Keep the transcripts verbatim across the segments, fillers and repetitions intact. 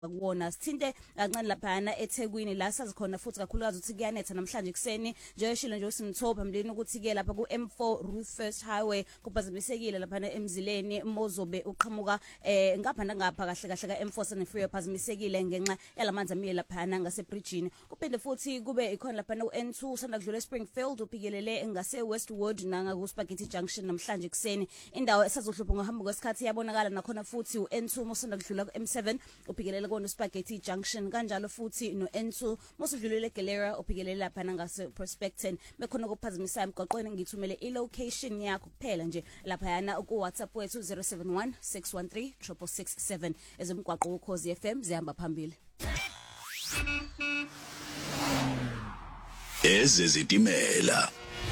kuwona sithinte kancane laphana eThekwini la sazikhona futhi kakhulukazi ukuthi kuyanetha namhlanje kuseni nje eshilo nje usimthopa mlini ukuthi ke lapha ku M four Ruth First Highway kuphazamisekile laphana emzileni Mozobe uqhamuka eh ngapha ngapha kahle kahle ka M four Sun Freeway phazamisekile ngenxa yalamanzi amile laphana ngase bridgeini kuphinde futhi kube ikhona laphana u N two sanda kudlula Springfield upikelele ngase Westwood nanga ku Spaghetti Junction namhlanje kuseni indawo esazohlupha ngohamba kwesikhathi yabonakala nakhona futhi u N two mosanda kudlula ku M seven upikelele no Spaghetti Junction kanjalo futhi no N two mosudlulele Galera uphikelela lapha ngase Prospecton bekhona ukuphazamisa emgaqweni ngithumele ilocation yakho kuphela nje lapha yana ku WhatsApp wethu zero seven one six one three six six six seven ezemgwaqo ukhozi F M zihamba phambili ezezitimela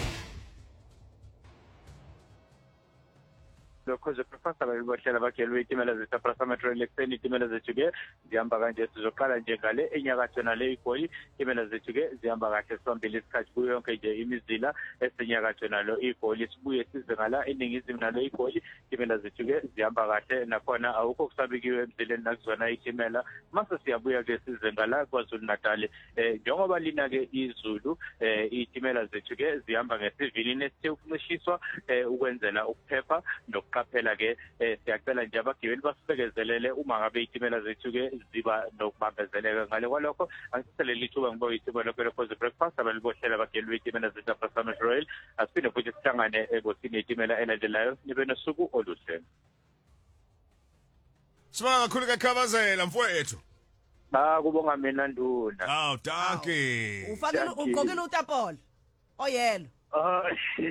lokho zokufasa bayibohlela bakhelwe itimela zeSouth Metro Lexeni itimela zethu ke zihamba kanje sizoqala nje ngale enyakatho nale igoli itimela zethu ke zihamba kahle sombili isikhathi kuyo yonke nje imizila esenyakatho nalo igoli sibuye size ngala eningizimu nalo igoli itimela zethu ke zihamba kahle nakhona awukho kusabikiwe emzileni nakuzona itimela mase siyabuya ke size ngala kwaZulu Natal eh njengoba lina ke izulu eh itimela zethu ke zihamba ngesivinini esithe ukucishiswa eh ukwenzela ukuphepha nokuqala phela ke siyacela nje abagibeli basibekezelele uma ngabe itimela zethu ke ziba nokubambezeleka ngale kwalokho angisele lithuba ngiba itimela lokho lokho breakfast abalibohlela abagibeli itimela zethu Apasama Royal asiphinde futhi sihlangane ebosini itimela elandelayo nibe nosuku oluhle Sibonga kakhulu kaKhabazela mfowethu ba kubonga mina nduna aw danke ufakela ugqokela utapolo oyelo Ah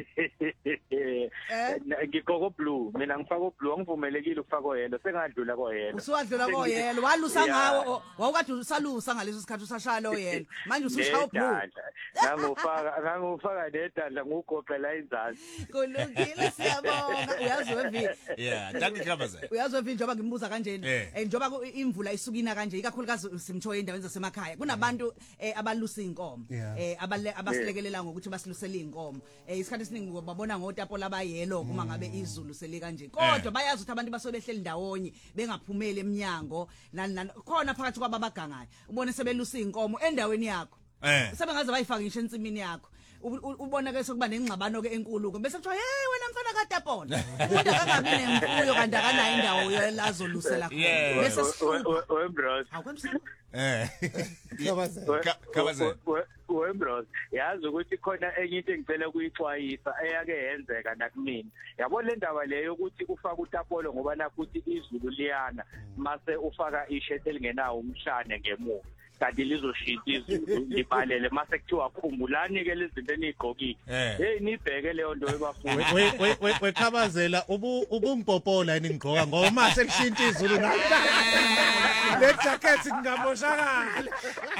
ngikoko blue mina ngifaka blue angivumelekile ukufaka oyelo sengadlula koyelo usuwadlula koyelo walusa ngawo wawukade usalusa ngaleso sikhathi usashaya oyelo manje usushaya blue ngangufaka ngangufaka nedandla ngugoqela inzazi kulungile siyabonga uyazi wevi yeah danke Khabazela uyazi wevi njoba ngimbuza kanjeni eh njoba imvula isukina kanje ikakhulukazi simthoya endaweni zasemakhaya kunabantu abalusa inkomo eh abasilekelela ngokuthi basilusele inkomo eh isikhathi esiningi babona ngotapola abayelo kuma ngabe izulu sele kanje kodwa bayazi ukuthi abantu basobehleli ndawonye bengaphumeli eminyango nani khona phakathi kwababagangayo ubone sebelusa inkomo endaweni yakho sebengaze bayifaka ngisho ensimini yakho ubona ke sokuba nengxabano ke enkulu ke bese kuthiwa hey wena mfana kaTapola umuntu kangabi nemfuyo kanti akanayo indawo yolazolusela khona bese we bros eh Khabazela we bros yazi ukuthi khona enye into engicela ukuyixwayisa eyake yenzeka nakumina yabo le ndaba leyo ukuthi ufaka uTapolo ngoba nakuthi izulu liyana mase ufaka ishirt elingenawo umshane ngemuva kanti lizoshintsha izulu libalele mase kuthiwa khumbulani ke lezinto enigqokile hey nibheke leyo nto ebafundi we we we Khabazela ubu ubumpopola eningqoka ngoba mase kushintsha izulu le jacket ngingamoshakala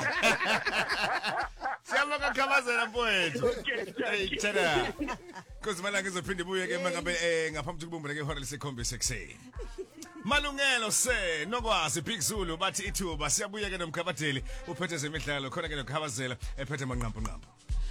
Siyabonga Khabazela mfowethu hey tshela kuzimala ngizophinde ibuye ke mangabe ngaphambi kokubumbana ke ihora lesikhombisa ekseni Malungelo se nokwazi Big Zulu bathi ithuba siyabuya ke nomkhabadeli uphethe zemidlalo khona ke noKhabazela ephethe manqampo nqampo